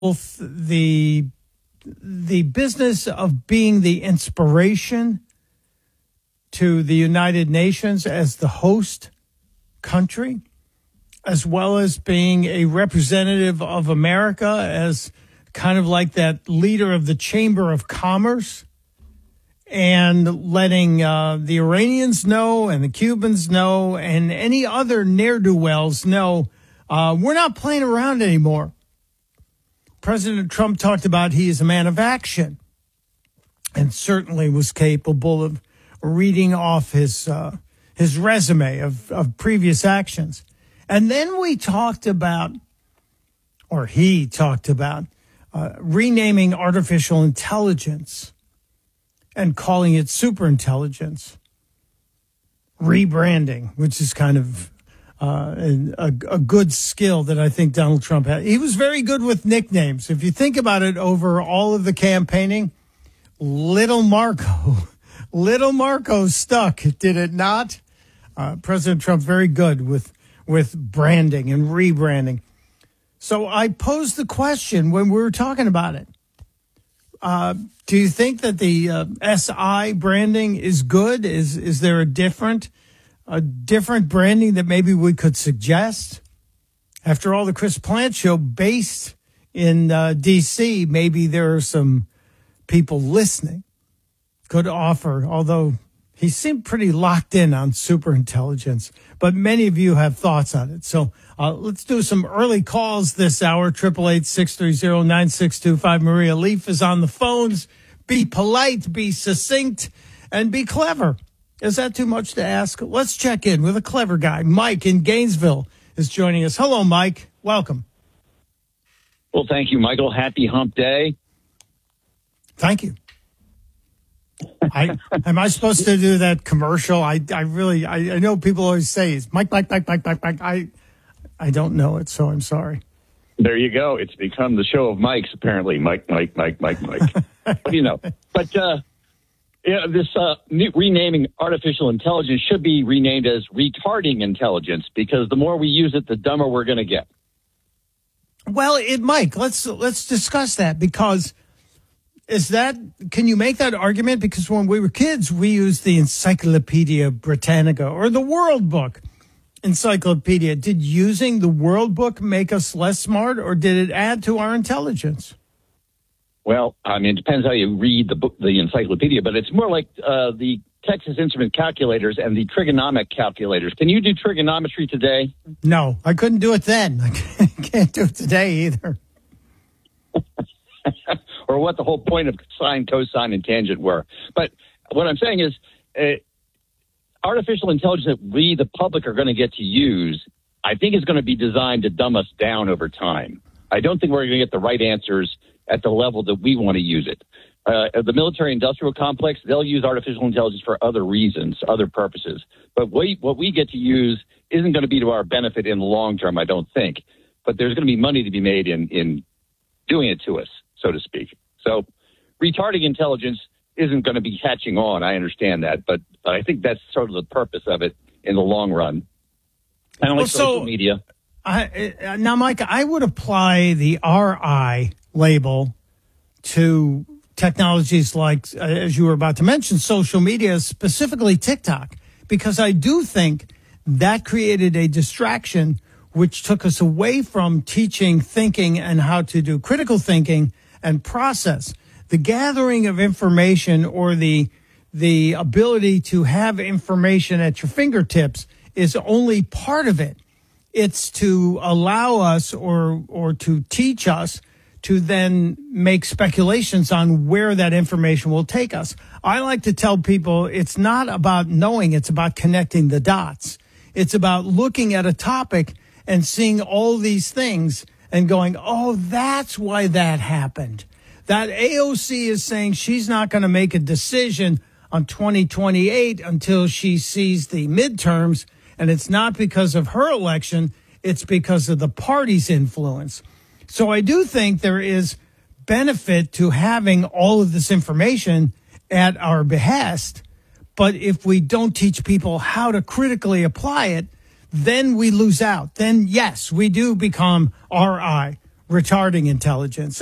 both the business of being the inspiration to the United Nations as the host country, as well as being a representative of America as kind of like that leader of the Chamber of Commerce, and letting the Iranians know and the Cubans know and any other ne'er-do-wells know we're not playing around anymore. President Trump talked about he is a man of action and certainly was capable of reading off his resume of previous actions. And then we talked about, or he talked about, renaming artificial intelligence and calling it superintelligence, rebranding, which is kind of a good skill that I think Donald Trump had. He was very good with nicknames. If you think about it, over all of the campaigning, Little Marco stuck, did it not? President Trump very good with branding and rebranding. So I posed the question when we were talking about it. Do you think that the SI branding is good? Is there a different branding that maybe we could suggest? After all, the Chris Plant Show based in D.C., maybe there are some people listening could offer, although he seemed pretty locked in on superintelligence, but many of you have thoughts on it. So let's do some early calls this hour. 888-630-9625. Maria Leaf is on the phones. Be polite, be succinct, and be clever. Is that too much to ask? Let's check in with a clever guy. Mike in Gainesville is joining us. Hello, Mike. Welcome. Well, thank you, Michael. Happy Hump Day. Thank you. Am I supposed to do that commercial? I know people always say it's Mike. I don't know it, so I'm sorry. There you go. It's become the show of Mike's, apparently. Mike. What do you know? But this renaming artificial intelligence should be renamed as retarding intelligence, because the more we use it, the dumber we're going to get. Well, Mike, let's discuss that, because can you make that argument? Because when we were kids, we used the Encyclopedia Britannica or the World Book Encyclopedia. Did using the World Book make us less smart, or did it add to our intelligence? Well, I mean, it depends how you read the book, the encyclopedia, but it's more like the Texas Instrument calculators and the trigonomic calculators. Can you do trigonometry today? No, I couldn't do it then. I can't do it today either. Or what the whole point of sine, cosine, and tangent were. But what I'm saying is artificial intelligence that we, the public, are going to get to use, I think is going to be designed to dumb us down over time. I don't think we're going to get the right answers at the level that we want to use it. The military-industrial complex, they'll use artificial intelligence for other reasons, other purposes. But what we get to use isn't going to be to our benefit in the long term, I don't think. But there's going to be money to be made in doing it to us, so to speak. So retarding intelligence isn't going to be catching on. I understand that. But I think that's sort of the purpose of it in the long run. Kind of like social media. Now, Mike, I would apply the RI label to technologies like, as you were about to mention, social media, specifically TikTok, because I do think that created a distraction which took us away from teaching thinking and how to do critical thinking and process. The gathering of information, or the ability to have information at your fingertips, is only part of it. It's to allow us or to teach us to then make speculations on where that information will take us. I like to tell people it's not about knowing, it's about connecting the dots. It's about looking at a topic and seeing all these things and going, oh, that's why that happened. That AOC is saying she's not going to make a decision on 2028 until she sees the midterms, and it's not because of her election, it's because of the party's influence. So I do think there is benefit to having all of this information at our behest, but if we don't teach people how to critically apply it, then we lose out. Then, yes, we do become RI, retarding intelligence.